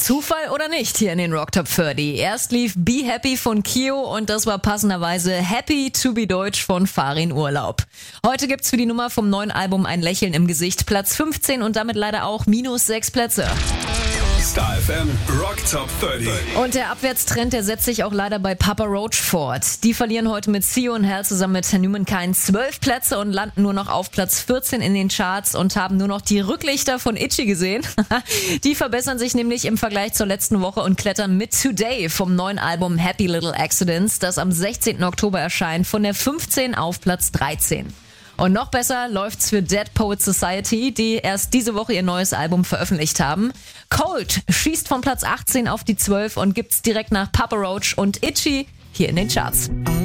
Zufall oder nicht hier in den Rock Top 30. Erst lief Be Happy von Kio und das war passenderweise Happy to be Deutsch von Farin Urlaub. Heute gibt's für die Nummer vom neuen Album ein Lächeln im Gesicht, Platz 15 und damit leider auch -6 Plätze. Star FM Rock Top 30. Und der Abwärtstrend, der setzt sich auch leider bei Papa Roach fort. Die verlieren heute mit See You in Hell zusammen mit Humankind 12 Plätze und landen nur noch auf Platz 14 in den Charts und haben nur noch die Rücklichter von Itchy gesehen. Die verbessern sich nämlich im Vergleich zur letzten Woche und klettern mit Today vom neuen Album Happy Little Accidents, das am 16. Oktober erscheint, von der 15 auf Platz 13. Und noch besser läuft's für Dead Poets Society, die erst diese Woche ihr neues Album veröffentlicht haben. Cold schießt von Platz 18 auf die 12 und gibt's direkt nach Papa Roach und Itchy hier in den Charts.